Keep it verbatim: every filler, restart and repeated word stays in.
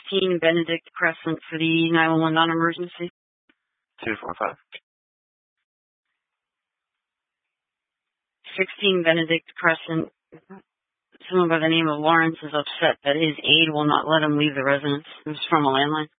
sixteen Benedict Crescent for the nine one one non-emergency. two four five. sixteen Benedict Crescent. Someone by the name of Lawrence is upset that his aide will not let him leave the residence. It was from a landline.